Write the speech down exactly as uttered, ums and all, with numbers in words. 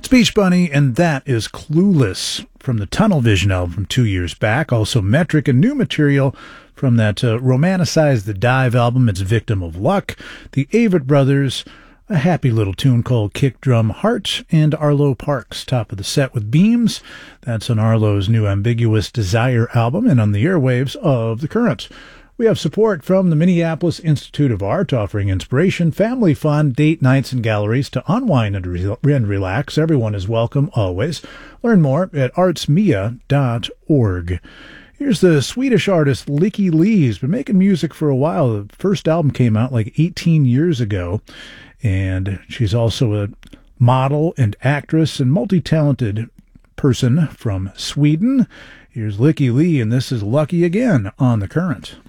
Beach Bunny, and that is Clueless from the Tunnel Vision album from two years back. Also Metric and new material from that uh, Romanticize the Dive album. It's Victim of Luck. The Avett Brothers, a happy little tune called Kick Drum Heart, and Arlo Parks, top of the set with Beams. That's on Arlo's new Ambiguous Desire album and on the airwaves of The Current. We have support from the Minneapolis Institute of Art, offering inspiration, family fun, date nights, and galleries to unwind and, re- and relax. Everyone is welcome, always. Learn more at artsmia dot org. Here's the Swedish artist Lykke Li. He's been making music for a while. The first album came out like eighteen years ago. And she's also a model and actress and multi-talented person from Sweden. Here's Lykke Li, and this is Lucky Again on The Current.